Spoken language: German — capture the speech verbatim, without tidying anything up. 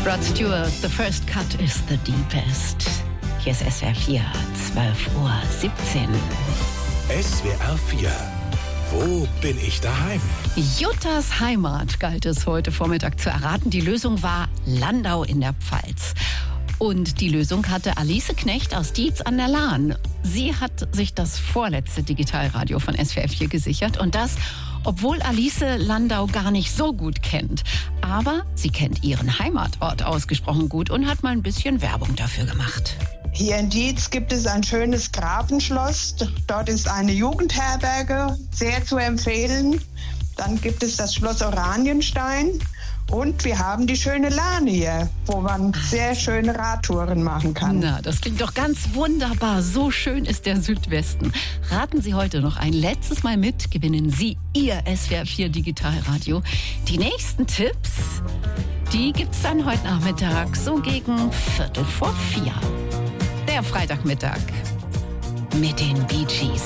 Rod Stewart, the first cut is the deepest. Hier ist S W R vier, zwölf Uhr siebzehn. S W R vier. Wo bin ich daheim? Juttas Heimat galt es heute Vormittag zu erraten. Die Lösung war Landau in der Pfalz. Und die Lösung hatte Alice Knecht aus Dietz an der Lahn. Sie hat sich das vorletzte Digitalradio von S W R vier gesichert. Und das, obwohl Alice Landau gar nicht so gut kennt. Aber sie kennt ihren Heimatort ausgesprochen gut und hat mal ein bisschen Werbung dafür gemacht. Hier in Dietz gibt es ein schönes Grafenschloss. Dort ist eine Jugendherberge, sehr zu empfehlen. Dann gibt es das Schloss Oranienstein. Und wir haben die schöne Lahn hier, wo man sehr schöne Radtouren machen kann. Na, das klingt doch ganz wunderbar. So schön ist der Südwesten. Raten Sie heute noch ein letztes Mal mit, gewinnen Sie Ihr S W R vier Digitalradio. Die nächsten Tipps, die gibt's dann heute Nachmittag, so gegen Viertel vor vier. Der Freitagmittag mit den Bee Gees.